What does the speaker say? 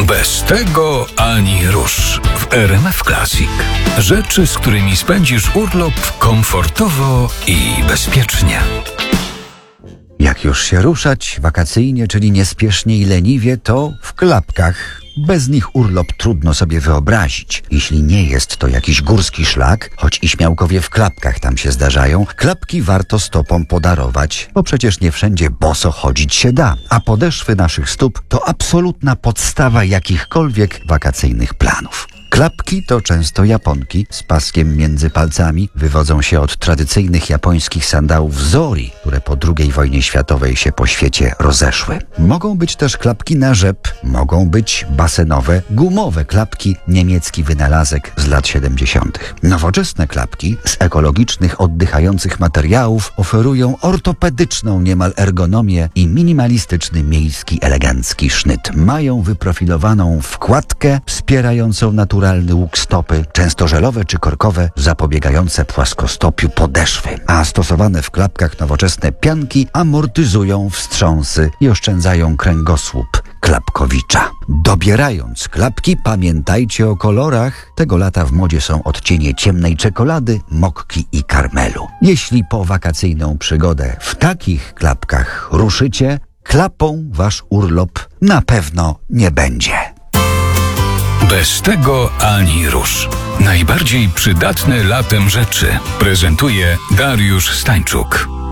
Bez tego ani rusz w RMF Classic. Rzeczy, z którymi spędzisz urlop komfortowo i bezpiecznie. Jak już się ruszać wakacyjnie, czyli niespiesznie i leniwie, to w klapkach. Bez nich urlop trudno sobie wyobrazić. Jeśli nie jest to jakiś górski szlak, choć i śmiałkowie w klapkach tam się zdarzają, klapki warto stopom podarować, bo przecież nie wszędzie boso chodzić się da. A podeszwy naszych stóp to absolutna podstawa jakichkolwiek wakacyjnych planów. Klapki to często japonki z paskiem między palcami. Wywodzą się od tradycyjnych japońskich sandałów Zori, które po II wojnie światowej się po świecie rozeszły. Mogą być też klapki na rzep, mogą być basenowe, gumowe klapki, niemiecki wynalazek z lat 70. Nowoczesne klapki z ekologicznych, oddychających materiałów oferują ortopedyczną niemal ergonomię i minimalistyczny miejski, elegancki sznyt. Mają wyprofilowaną wkładkę wspierającą naturalny łuk stopy, często żelowe czy korkowe, zapobiegające płaskostopiu podeszwy. A stosowane w klapkach nowoczesne pianki amortyzują wstrząsy i oszczędzają kręgosłup klapkowicza. Dobierając klapki, pamiętajcie o kolorach. Tego lata w modzie są odcienie ciemnej czekolady, mokki i karmelu. Jeśli po wakacyjną przygodę w takich klapkach ruszycie, klapą wasz urlop na pewno nie będzie. Bez tego ani rusz. Najbardziej przydatne latem rzeczy prezentuje Dariusz Stańczuk.